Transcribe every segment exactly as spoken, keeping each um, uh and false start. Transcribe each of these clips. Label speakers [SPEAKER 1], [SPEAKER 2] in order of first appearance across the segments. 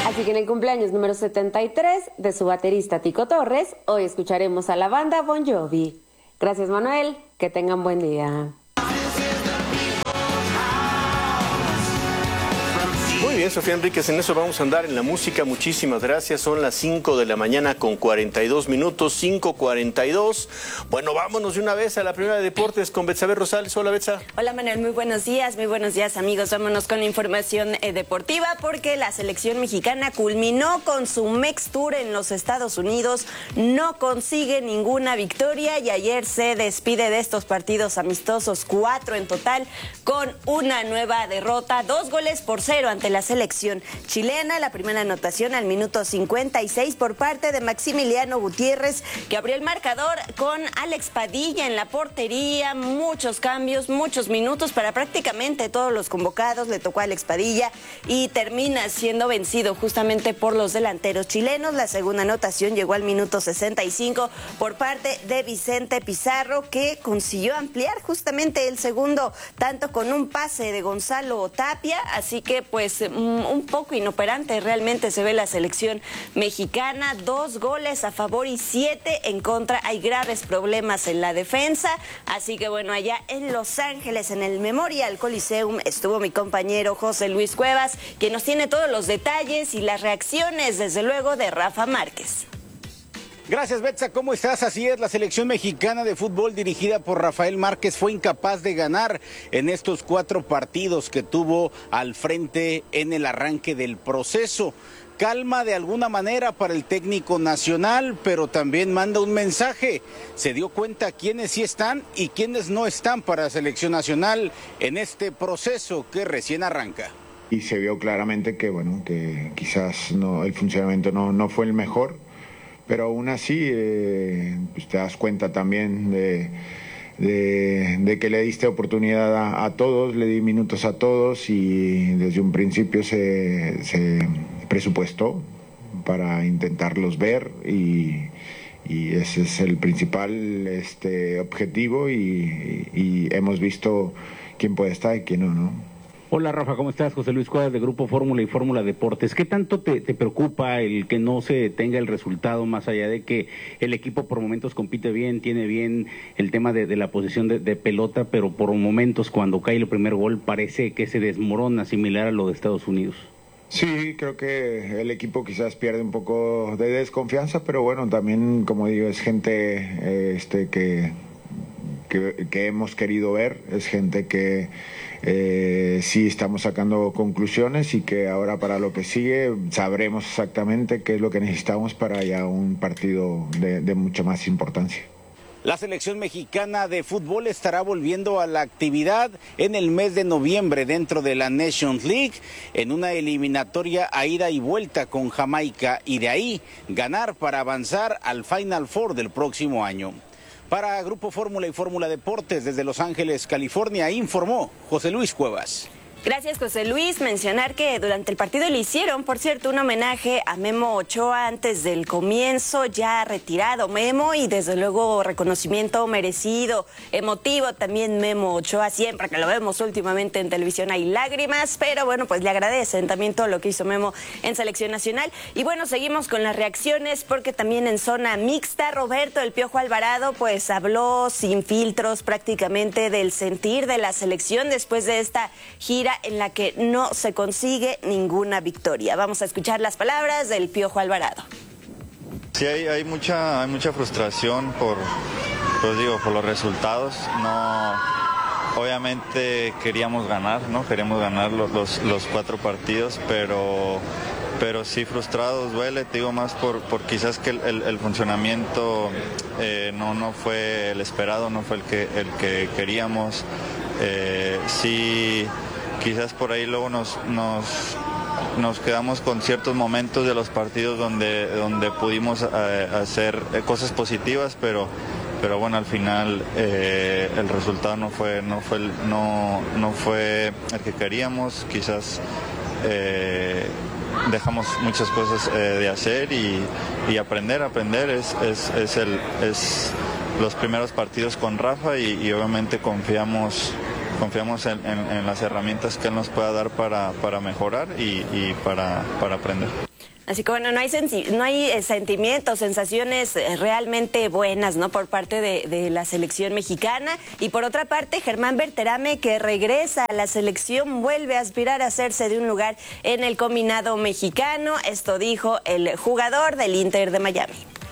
[SPEAKER 1] Así que en el cumpleaños número setenta y tres de su baterista Tico Torres, hoy escucharemos a la banda Bon Jovi. Gracias, Manuel, que tengan buen día.
[SPEAKER 2] Muy bien, Sofía Enríquez, en eso vamos a andar en la música. Muchísimas gracias. Son las cinco de la mañana con cuarenta y dos minutos, cinco cuarenta y dos. Bueno, vámonos de una vez a la primera de deportes con Betsabe Rosales. Hola, Betsa.
[SPEAKER 3] Hola, Manuel. Muy buenos días. Muy buenos días, amigos. Vámonos con la información eh, deportiva porque la selección mexicana culminó con su Mex Tour en los Estados Unidos. No consigue ninguna victoria y ayer se despide de estos partidos amistosos, cuatro en total, con una nueva derrota, dos goles por cero ante la selección chilena. La primera anotación al minuto cincuenta y seis por parte de Maximiliano Gutiérrez, que abrió el marcador con Alex Padilla en la portería. Muchos cambios, muchos minutos para prácticamente todos los convocados. Le tocó a Alex Padilla y termina siendo vencido justamente por los delanteros chilenos. La segunda anotación llegó al minuto sesenta y cinco por parte de Vicente Pizarro, que consiguió ampliar justamente el segundo tanto con un pase de Gonzalo Tapia. Así que pues un poco inoperante realmente se ve la selección mexicana. Dos goles a favor y siete en contra. Hay graves problemas en la defensa. Así que bueno, allá en Los Ángeles, en el Memorial Coliseum, estuvo mi compañero José Luis Cuevas, que nos tiene todos los detalles y las reacciones, desde luego, de Rafa Márquez.
[SPEAKER 4] Gracias, Betsa. ¿Cómo estás? Así es, la selección mexicana de fútbol dirigida por Rafael Márquez fue incapaz de ganar en estos cuatro partidos que tuvo al frente en el arranque del proceso. Calma de alguna manera para el técnico nacional, pero también manda un mensaje. Se dio cuenta quiénes sí están y quiénes no están para la selección nacional en este proceso que recién arranca.
[SPEAKER 5] Y se vio claramente que, bueno, que quizás no, el funcionamiento no, no fue el mejor. Pero aún así, eh, pues te das cuenta también de, de, de que le diste oportunidad a, a todos, le di minutos a todos y desde un principio se, se presupuestó para intentarlos ver y, y ese es el principal este, objetivo y, y hemos visto quién puede estar y quién no, ¿no?
[SPEAKER 6] Hola Rafa, ¿cómo estás? José Luis Cuevas de Grupo Fórmula y Fórmula Deportes. ¿Qué tanto te, te preocupa el que no se tenga el resultado, más allá de que el equipo por momentos compite bien, tiene bien el tema de, de la posición de, de pelota, pero por momentos cuando cae el primer gol parece que se desmorona, similar a lo de Estados Unidos?
[SPEAKER 5] Sí, creo que el equipo quizás pierde un poco de desconfianza, pero bueno, también, como digo, es gente eh, este que, que, que hemos querido ver, es gente que Eh, sí estamos sacando conclusiones y que ahora para lo que sigue sabremos exactamente qué es lo que necesitamos para ya un partido de, de mucha más importancia.
[SPEAKER 4] La selección mexicana de fútbol estará volviendo a la actividad en el mes de noviembre dentro de la Nations League en una eliminatoria a ida y vuelta con Jamaica y de ahí ganar para avanzar al Final Four del próximo año. Para Grupo Fórmula y Fórmula Deportes desde Los Ángeles, California, informó José Luis Cuevas.
[SPEAKER 3] Gracias, José Luis. Mencionar que durante el partido le hicieron, por cierto, un homenaje a Memo Ochoa antes del comienzo, ya retirado Memo, y desde luego reconocimiento merecido, emotivo también Memo Ochoa. Siempre que lo vemos últimamente en televisión hay lágrimas, pero bueno, pues le agradecen también todo lo que hizo Memo en Selección Nacional. Y bueno, seguimos con las reacciones porque también en zona mixta, Roberto El Piojo Alvarado pues habló sin filtros prácticamente del sentir de la selección después de esta gira en la que no se consigue ninguna victoria. Vamos a escuchar las palabras del Piojo Alvarado.
[SPEAKER 7] Sí, hay, hay mucha hay mucha frustración por, pues digo, por los resultados. No, obviamente queríamos ganar, ¿no? Queríamos ganar los, los, los cuatro partidos, pero pero sí frustrados, duele, te digo, más por, por quizás que el, el, el funcionamiento eh, no, no fue el esperado, no fue el que, el que queríamos. Eh, sí, quizás por ahí luego nos, nos, nos quedamos con ciertos momentos de los partidos donde, donde pudimos eh, hacer cosas positivas, pero pero bueno, al final eh, el resultado no fue no fue el, no, no fue el que queríamos, quizás eh, dejamos muchas cosas eh, de hacer y, y aprender, aprender es, es, es, el, es los primeros partidos con Rafa y, y obviamente confiamos confiamos en, en, en las herramientas que él nos pueda dar para, para mejorar y, y para, para aprender.
[SPEAKER 3] Así que bueno, no hay, no hay eh, sentimientos, sensaciones eh, realmente buenas, ¿no? Por parte de, de la selección mexicana. Y por otra parte, Germán Berterame, que regresa a la selección, vuelve a aspirar a hacerse de un lugar en el combinado mexicano. Esto dijo el jugador del Inter de Miami.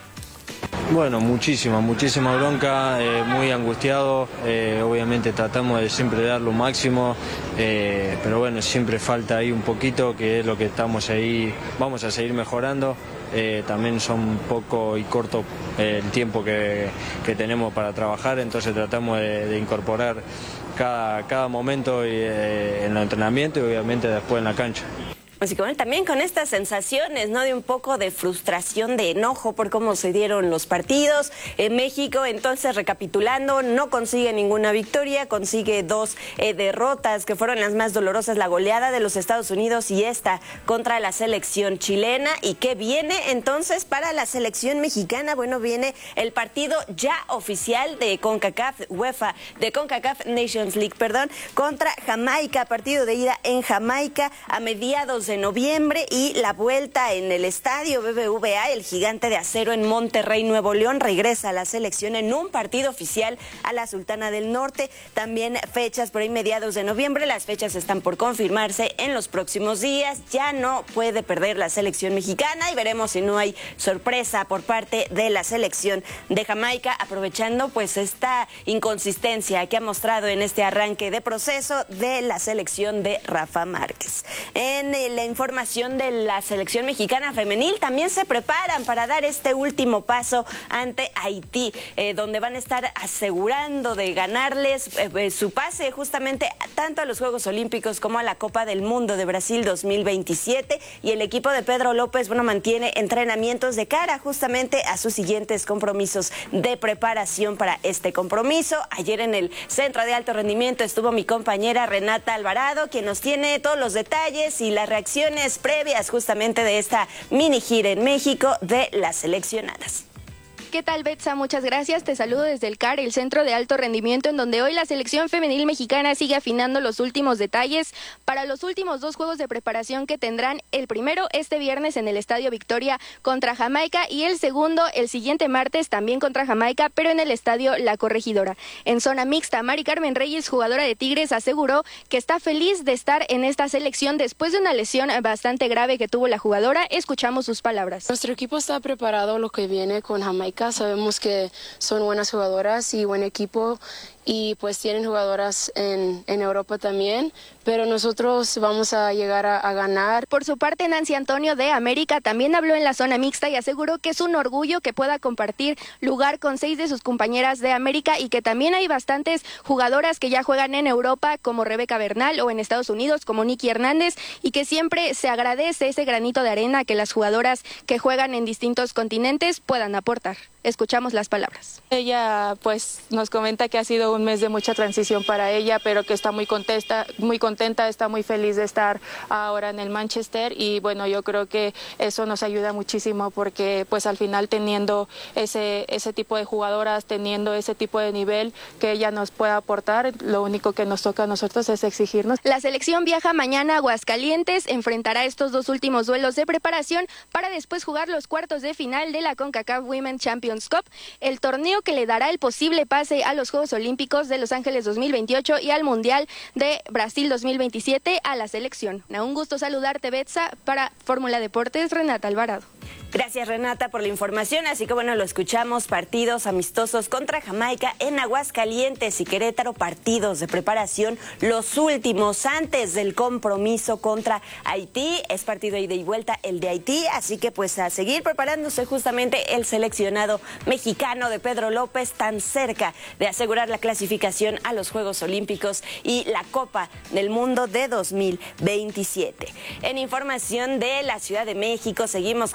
[SPEAKER 8] Bueno, muchísima, muchísima bronca, eh, muy angustiado, eh, obviamente tratamos de siempre dar lo máximo, eh, pero bueno, siempre falta ahí un poquito, que es lo que estamos ahí, vamos a seguir mejorando, eh, también son poco y corto eh, el tiempo que, que tenemos para trabajar, entonces tratamos de, de incorporar cada, cada momento eh, en el entrenamiento y obviamente después en la cancha.
[SPEAKER 3] Así que bueno, también con estas sensaciones, ¿no? De un poco de frustración, de enojo por cómo se dieron los partidos. En México, entonces, recapitulando, no consigue ninguna victoria, consigue dos eh, derrotas que fueron las más dolorosas, la goleada de los Estados Unidos y esta contra la selección chilena. ¿Y qué viene entonces para la selección mexicana? Bueno, viene el partido ya oficial de CONCACAF, UEFA, de CONCACAF Nations League, perdón, contra Jamaica, partido de ida en Jamaica a mediados de de noviembre, y la vuelta en el estadio B B V A, el Gigante de Acero en Monterrey, Nuevo León. Regresa a la selección en un partido oficial a la Sultana del Norte. También fechas por ahí mediados de noviembre, las fechas están por confirmarse en los próximos días. Ya no puede perder la selección mexicana y veremos si no hay sorpresa por parte de la selección de Jamaica, aprovechando pues esta inconsistencia que ha mostrado en este arranque de proceso de la selección de Rafa Márquez. En el La información de la selección mexicana femenil, también se preparan para dar este último paso ante Haití, eh, donde van a estar asegurando de ganarles eh, su pase justamente tanto a los Juegos Olímpicos como a la Copa del Mundo de Brasil dos mil veintisiete. Y el equipo de Pedro López, bueno, mantiene entrenamientos de cara justamente a sus siguientes compromisos de preparación para este compromiso. Ayer en el Centro de Alto Rendimiento estuvo mi compañera Renata Alvarado, quien nos tiene todos los detalles y las reacciones previas justamente de esta mini gira en México de las seleccionadas.
[SPEAKER 9] ¿Qué tal, Betsa? Muchas gracias. Te saludo desde el C A R, el Centro de Alto Rendimiento, en donde hoy la selección femenil mexicana sigue afinando los últimos detalles para los últimos dos juegos de preparación que tendrán, el primero este viernes en el Estadio Victoria contra Jamaica y el segundo el siguiente martes también contra Jamaica, pero en el Estadio La Corregidora. En zona mixta, Mari Carmen Reyes, jugadora de Tigres, aseguró que está feliz de estar en esta selección después de una lesión bastante grave que tuvo la jugadora. Escuchamos sus palabras.
[SPEAKER 10] Nuestro equipo está preparado lo que viene con Jamaica. Sabemos que son buenas jugadoras y buen equipo, y pues tienen jugadoras en, en Europa también, pero nosotros vamos a llegar a, a ganar.
[SPEAKER 9] Por su parte, Nancy Antonio de América también habló en la zona mixta y aseguró que es un orgullo que pueda compartir lugar con seis de sus compañeras de América y que también hay bastantes jugadoras que ya juegan en Europa, como Rebeca Bernal, o en Estados Unidos como Nicky Hernández, y que siempre se agradece ese granito de arena que las jugadoras que juegan en distintos continentes puedan aportar. Escuchamos las palabras.
[SPEAKER 10] Ella pues nos comenta que ha sido un mes de mucha transición para ella, pero que está muy contenta, muy contenta, está muy feliz de estar ahora en el Manchester, y bueno, yo creo que eso nos ayuda muchísimo porque pues al final teniendo ese, ese tipo de jugadoras, teniendo ese tipo de nivel que ella nos pueda aportar, lo único que nos toca a nosotros es exigirnos.
[SPEAKER 9] La selección viaja mañana a Aguascalientes, enfrentará estos dos últimos duelos de preparación para después jugar los cuartos de final de la CONCACAF Women's Champions Cup, el torneo que le dará el posible pase a los Juegos Olímpicos de Los Ángeles dos mil veintiocho y al Mundial de Brasil dos mil veintisiete a la selección. Un gusto saludarte, Betsa. Para Fórmula Deportes, Renata Alvarado.
[SPEAKER 3] Gracias, Renata, por la información. Así que bueno, lo escuchamos, partidos amistosos contra Jamaica en Aguascalientes y Querétaro, partidos de preparación, los últimos antes del compromiso contra Haití. Es partido ida y vuelta el de Haití, así que pues a seguir preparándose justamente el seleccionado mexicano de Pedro López, tan cerca de asegurar la clasificación a los Juegos Olímpicos y la Copa del Mundo de dos mil veintisiete. En información de la Ciudad de México, seguimos con el automóvil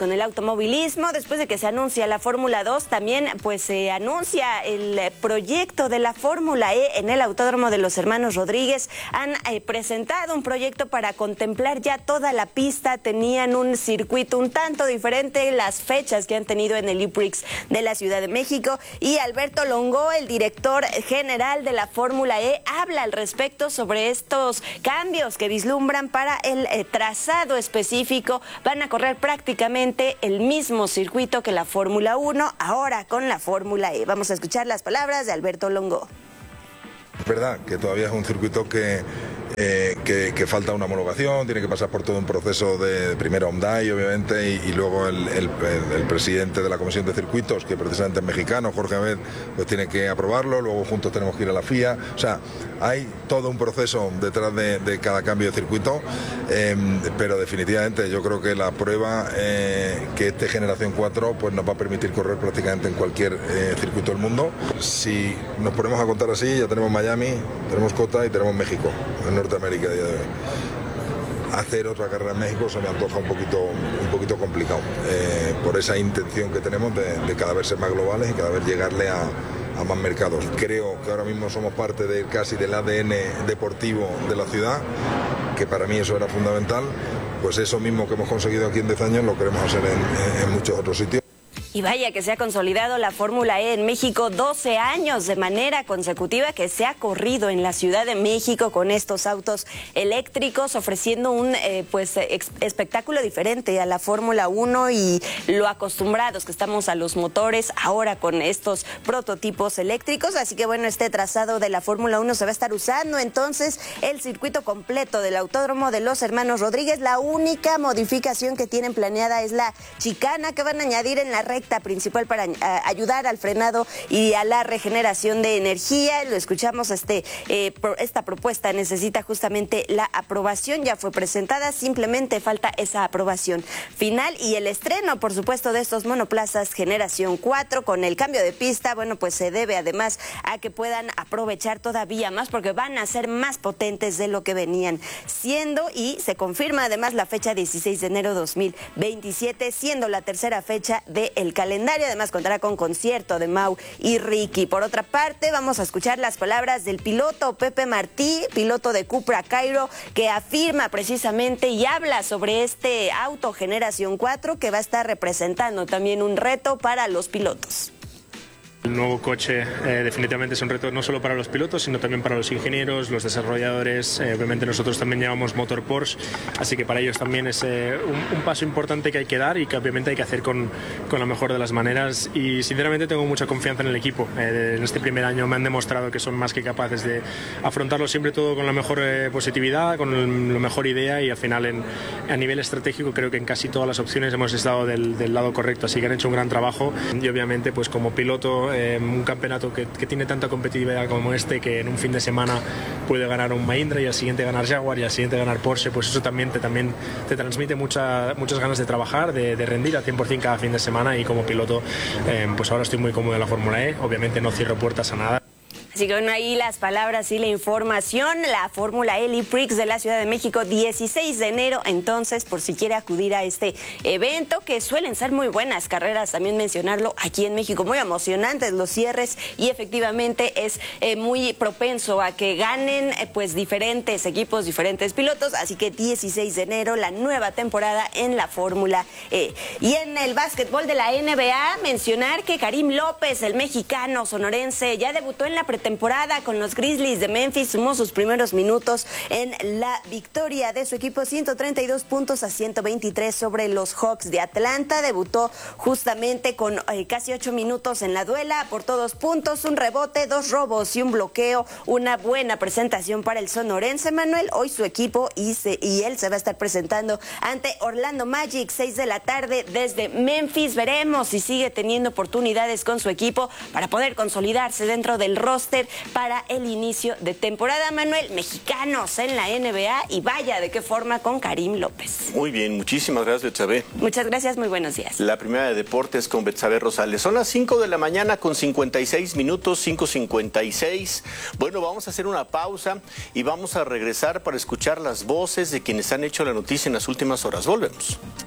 [SPEAKER 3] automovilismo, después de que se anuncia la Fórmula dos, también pues se anuncia el proyecto de la Fórmula E en el Autódromo de los Hermanos Rodríguez. Han eh, presentado un proyecto para contemplar ya toda la pista. Tenían un circuito un tanto diferente, las fechas que han tenido en el E-Prix de la Ciudad de México. Y Alberto Longo, el director general de la Fórmula E, habla al respecto sobre estos cambios que vislumbran para el eh, trazado específico. Van a correr prácticamente el mismo circuito que la Fórmula uno, ahora con la Fórmula E. Vamos a escuchar las palabras de Alberto Longo.
[SPEAKER 11] Es verdad que todavía es un circuito que, eh, que, que falta una homologación, tiene que pasar por todo un proceso de, de primero OMDAI, obviamente, y, y luego el, el, el presidente de la Comisión de Circuitos, que precisamente es mexicano, Jorge Abed, pues tiene que aprobarlo, luego juntos tenemos que ir a la F I A. O sea, hay todo un proceso detrás de, de cada cambio de circuito, eh, pero definitivamente yo creo que la prueba eh, que este Generación cuatro pues nos va a permitir correr prácticamente en cualquier eh, circuito del mundo. Si nos ponemos a contar así, ya tenemos Miami, tenemos Cota y tenemos México, en Norteamérica a día de hoy. Hacer otra carrera en México se me antoja un poquito, un poquito complicado, eh, por esa intención que tenemos de, de cada vez ser más globales y cada vez llegarle a, a más mercados. Creo que ahora mismo somos parte de casi del A D N deportivo de la ciudad, que para mí eso era fundamental. Pues eso mismo que hemos conseguido aquí en diez años lo queremos hacer en, en muchos otros sitios.
[SPEAKER 3] Y vaya que se ha consolidado la Fórmula E en México, doce años de manera consecutiva que se ha corrido en la Ciudad de México con estos autos eléctricos, ofreciendo un eh, pues ex espectáculo diferente a la Fórmula uno y lo acostumbrados que estamos a los motores ahora con estos prototipos eléctricos. Así que bueno, este trazado de la Fórmula uno se va a estar usando entonces el circuito completo del Autódromo de los Hermanos Rodríguez. La única modificación que tienen planeada es la chicana que van a añadir en la recta principal para uh, ayudar al frenado y a la regeneración de energía. Lo escuchamos, este eh, pro, esta propuesta necesita justamente la aprobación, ya fue presentada, simplemente falta esa aprobación final y el estreno, por supuesto, de estos monoplazas Generación cuatro con el cambio de pista. Bueno, pues se debe además a que puedan aprovechar todavía más porque van a ser más potentes de lo que venían siendo y se confirma además la fecha dieciséis de enero de dos mil veintisiete, siendo la tercera fecha del calendario. Además contará con concierto de Mau y Ricky. Por otra parte, vamos a escuchar las palabras del piloto Pepe Martí, piloto de Cupra Cairo, que afirma precisamente y habla sobre este auto Generación cuatro que va a estar representando también un reto para los pilotos.
[SPEAKER 12] El nuevo coche eh, definitivamente es un reto no solo para los pilotos, sino también para los ingenieros, los desarrolladores. Eh, obviamente nosotros también llevamos motor Porsche, así que para ellos también es eh, un, un paso importante que hay que dar y que obviamente hay que hacer con, con la mejor de las maneras. Y sinceramente tengo mucha confianza en el equipo. Eh, en este primer año me han demostrado que son más que capaces de afrontarlo siempre todo con la mejor eh, positividad, con el, la mejor idea y al final en, a nivel estratégico creo que en casi todas las opciones hemos estado del, del lado correcto, así que han hecho un gran trabajo y obviamente pues como piloto Eh, un campeonato que, que tiene tanta competitividad como este, que en un fin de semana puede ganar un Mahindra y al siguiente ganar Jaguar y al siguiente ganar Porsche, pues eso también te, también te transmite mucha, muchas ganas de trabajar, de, de rendir al cien por cien cada fin de semana y como piloto eh, pues ahora estoy muy cómodo en la Fórmula E, obviamente no cierro puertas a nada.
[SPEAKER 3] Así que bueno, ahí las palabras y la información. La Fórmula E Prix de la Ciudad de México, dieciséis de enero. Entonces, por si quiere acudir a este evento, que suelen ser muy buenas carreras, también mencionarlo aquí en México, muy emocionantes los cierres y efectivamente es eh, muy propenso a que ganen eh, pues diferentes equipos, diferentes pilotos. Así que dieciséis de enero, la nueva temporada en la Fórmula E. Y en el básquetbol de la N B A, mencionar que Karim López, el mexicano sonorense, ya debutó en la pretemporada con los Grizzlies de Memphis, sumó sus primeros minutos en la victoria de su equipo, ciento treinta y dos puntos a ciento veintitrés sobre los Hawks de Atlanta. Debutó justamente con eh, casi ocho minutos en la duela, aportó dos puntos, un rebote, dos robos y un bloqueo. Una buena presentación para el sonorense, Manuel. Hoy su equipo y, se, y él se va a estar presentando ante Orlando Magic, seis de la tarde desde Memphis. Veremos si sigue teniendo oportunidades con su equipo para poder consolidarse dentro del roster para el inicio de temporada. Manuel, mexicanos en la N B A y vaya de qué forma con Karim López.
[SPEAKER 2] Muy bien, muchísimas gracias, Betsabe.
[SPEAKER 3] Muchas gracias, muy buenos días.
[SPEAKER 2] La primera de deportes con Betsabe Rosales. Son las cinco de la mañana con cincuenta y seis minutos, cinco cincuenta y seis. Bueno, vamos a hacer una pausa y vamos a regresar para escuchar las voces de quienes han hecho la noticia en las últimas horas. Volvemos.